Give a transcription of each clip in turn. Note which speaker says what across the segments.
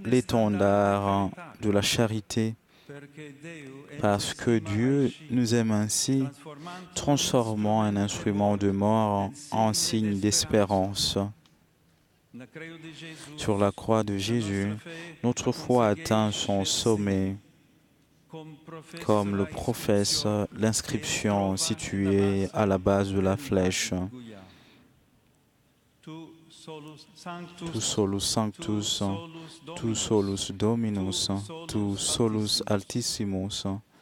Speaker 1: l'étendard de la charité, parce que Dieu nous aime ainsi, transformant un instrument de mort en signe d'espérance. Sur la croix de Jésus, notre foi atteint son sommet, comme le professe l'inscription située à la base de la flèche. Tu solus sanctus, tu solus dominus, tu solus altissimus.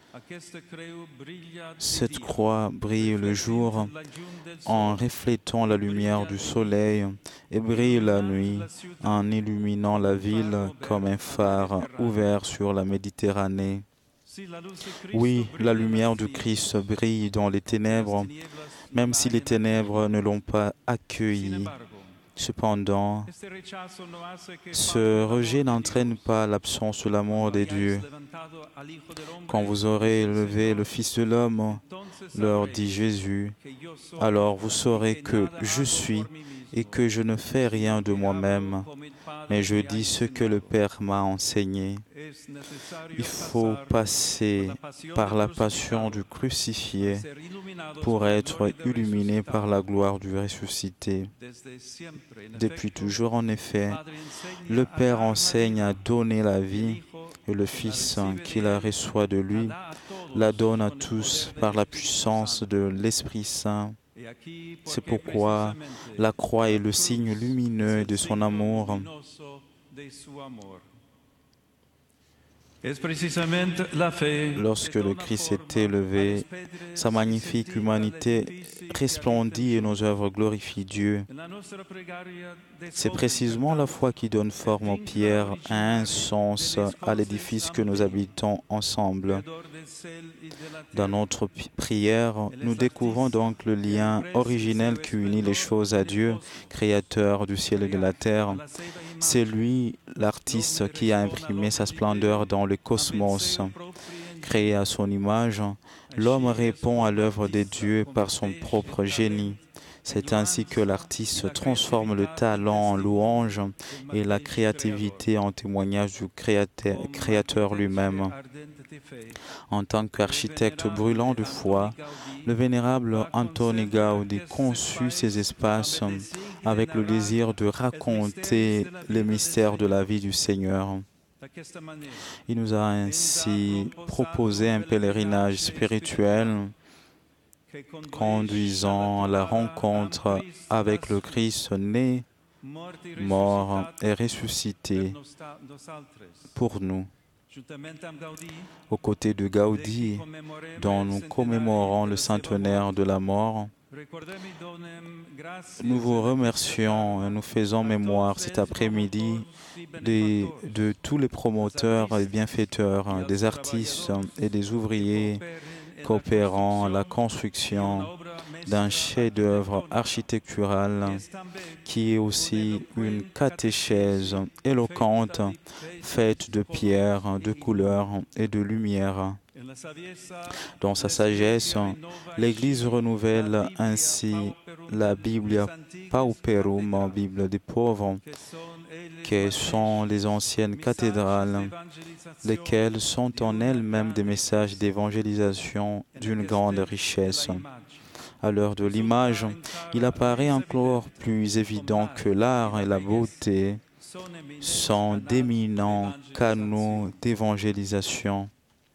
Speaker 1: Cette croix brille le jour en reflétant la lumière du soleil et brille la nuit en illuminant la ville comme un phare ouvert sur la Méditerranée. Oui, la lumière du Christ brille dans les ténèbres, même si les ténèbres ne l'ont pas accueillie. Cependant, ce rejet n'entraîne pas l'absence de l'amour des dieux. Quand vous aurez élevé le Fils de l'homme, leur dit Jésus, alors vous saurez que je suis et que je ne fais rien de moi-même, mais je dis ce que le Père m'a enseigné. Il faut passer par la passion du crucifié pour être illuminé par la gloire du ressuscité. Depuis toujours, en effet, le Père enseigne à donner la vie et le Fils qui la reçoit de lui la donne à tous par la puissance de l'Esprit Saint. C'est pourquoi la croix est le signe lumineux de son amour. Lorsque le Christ est élevé, sa magnifique humanité resplendit et nos œuvres glorifient Dieu. C'est précisément la foi qui donne forme aux pierres et un sens à l'édifice que nous habitons ensemble. Dans notre prière, nous découvrons donc le lien originel qui unit les choses à Dieu, créateur du ciel et de la terre. C'est lui, l'artiste, qui a imprimé sa splendeur dans le cosmos. Créé à son image, l'homme répond à l'œuvre des dieux par son propre génie. C'est ainsi que l'artiste transforme le talent en louange et la créativité en témoignage du Créateur lui-même. En tant qu'architecte brûlant de foi, le vénérable Antoni Gaudi conçut ces espaces avec le désir de raconter les mystères de la vie du Seigneur. Il nous a ainsi proposé un pèlerinage spirituel conduisant à la rencontre avec le Christ né, mort et ressuscité pour nous. Aux côtés de Gaudi, dont nous commémorons le centenaire de la mort, nous vous remercions et nous faisons mémoire cet après-midi de tous les promoteurs et bienfaiteurs, des artistes et des ouvriers coopérant à la construction d'un chef-d'œuvre architectural qui est aussi une catéchèse éloquente faite de pierres, de couleurs et de lumière. Dans sa sagesse, l'Église renouvelle ainsi la Biblia Pauperum, Bible des pauvres, que sont les anciennes cathédrales, lesquelles sont en elles-mêmes des messages d'évangélisation d'une grande richesse. À l'heure de l'image, il apparaît encore plus évident que l'art et la beauté sont d'éminents canaux d'évangélisation.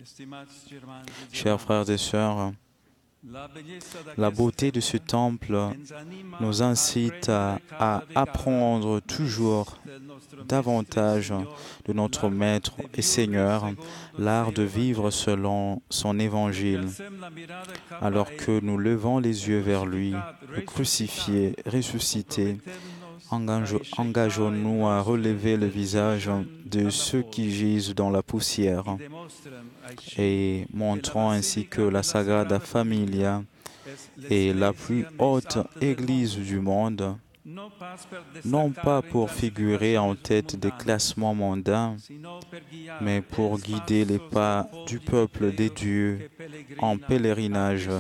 Speaker 1: Chers frères et sœurs, la beauté de ce temple nous incite à apprendre toujours davantage de notre Maître et Seigneur l'art de vivre selon son évangile. Alors que nous levons les yeux vers lui, le crucifié, ressuscité, engageons-nous à relever le visage de ceux qui gisent dans la poussière et montrons ainsi que la Sagrada Familia est la plus haute Église du monde, non pas pour figurer en tête des classements mondains, mais pour guider les pas du peuple des dieux en pèlerinage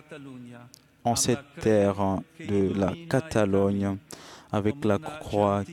Speaker 1: en cette terre de la Catalogne, avec la croix